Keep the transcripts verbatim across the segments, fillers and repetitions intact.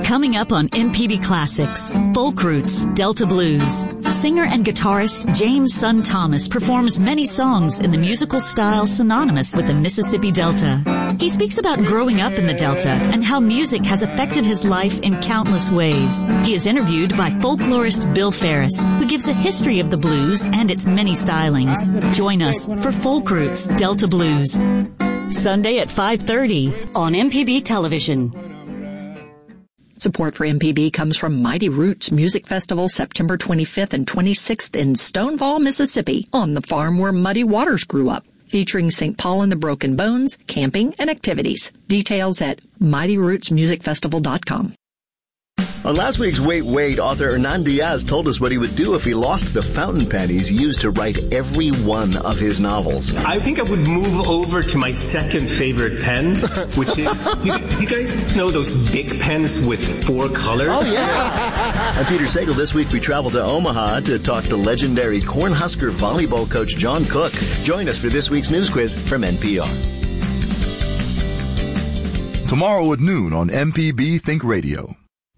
Coming up on M P B Classics, Folk Roots, Delta Blues. Singer and guitarist James Son Thomas performs many songs in the musical style synonymous with the Mississippi Delta. He speaks about growing up in the Delta and how music has affected his life in countless ways. He is interviewed by folklorist Bill Ferris, who gives a history of the blues and its many stylings. Join us for Folk Roots, Delta Blues. Sunday at five thirty on M P B Television. Support for M P B comes from Mighty Roots Music Festival, September twenty-fifth and twenty-sixth in Stonewall, Mississippi, on the farm where Muddy Waters grew up, featuring Saint Paul and the Broken Bones, camping, and activities. Details at mighty roots music festival dot com. On last week's Wait, Wait, author Hernan Diaz told us what he would do if he lost the fountain pen he's used to write every one of his novels. I think I would move over to my second favorite pen, which is, you, you guys know those Bic pens with four colors? Oh, yeah. I'm Peter Sagal. This week we travel to Omaha to talk to legendary Cornhusker volleyball coach John Cook. Join us for this week's news quiz from N P R. Tomorrow at noon on M P B Think Radio.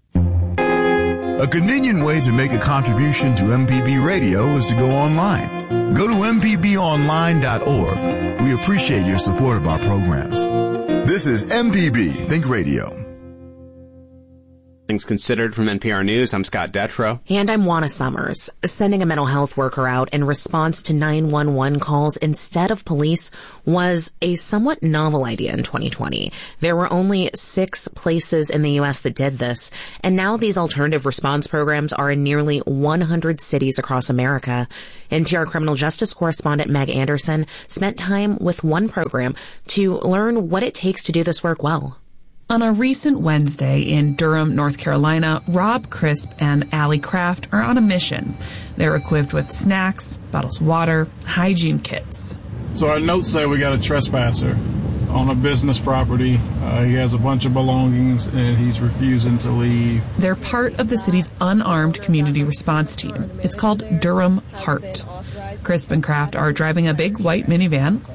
A convenient way to make a contribution to M P B Radio is to go online. Go to m p b online dot org. We appreciate your support of our programs. This is M P B Think Radio. Things Considered from N P R News. I'm Scott Detrow. And I'm Juana Summers. Sending a mental health worker out in response to nine one one calls instead of police was a somewhat novel idea in twenty twenty. There were only six places in the U S that did this, and now these alternative response programs are in nearly one hundred cities across America. N P R criminal justice correspondent Meg Anderson spent time with one program to learn what it takes to do this work well. On a recent Wednesday in Durham, North Carolina, Rob Crisp and Allie Kraft are on a mission. They're equipped with snacks, bottles of water, hygiene kits. So our notes say we got a trespasser on a business property. Uh, he has a bunch of belongings and he's refusing to leave. They're part of the city's unarmed community response team. It's called Durham Heart. Crisp and Kraft are driving a big white minivan.